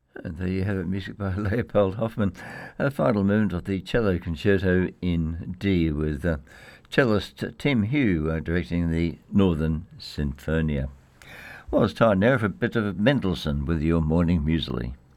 And there you have it, music by Leopold Hoffmann. A final movement of the cello concerto in D with cellist Tim Hugh directing the Northern Sinfonia. Well, it's time now for a bit of Mendelssohn with your morning muesli.